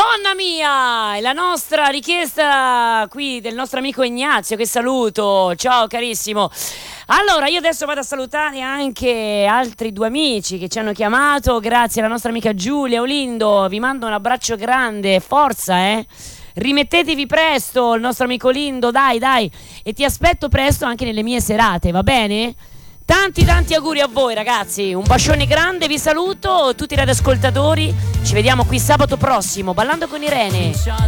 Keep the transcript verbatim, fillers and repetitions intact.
Madonna mia, è la nostra richiesta qui del nostro amico Ignazio, che saluto. Ciao carissimo. Allora, io adesso vado a salutare anche altri due amici che ci hanno chiamato. Grazie alla nostra amica Giulia Olindo. Vi mando un abbraccio grande. Forza, eh. Rimettetevi presto, il nostro amico Lindo, dai, dai. E ti aspetto presto anche nelle mie serate, va bene? Tanti tanti auguri a voi ragazzi, un bacione grande, vi saluto tutti i radioascoltatori, ci vediamo qui sabato prossimo, Ballando con Irene.